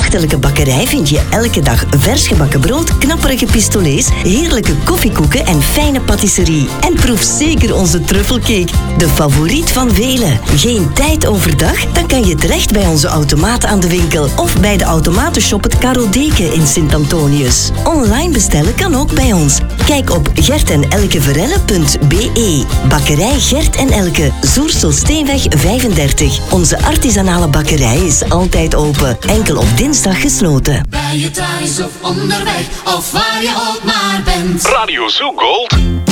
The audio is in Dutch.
Achterlijke Bakkerij vind je elke dag vers gebakken brood, knapperige pistolets, heerlijke koffiekoeken en fijne patisserie. En proef zeker onze truffelcake, de favoriet van velen. Geen tijd overdag? Dan kan je terecht bij onze automaat aan de winkel of bij de automatenshop het Karodeke in Sint-Antonius. Online bestellen kan ook bij ons. Kijk op gertenelkeverelle.be. Bakkerij Gert en Elke, Zoersel-Steenweg 35. Onze artisanale bakkerij is altijd open. Enkel op dinsdag gesloten. Bij je thuis of onderweg, of waar je ook maar bent. Radio Zoo Gold.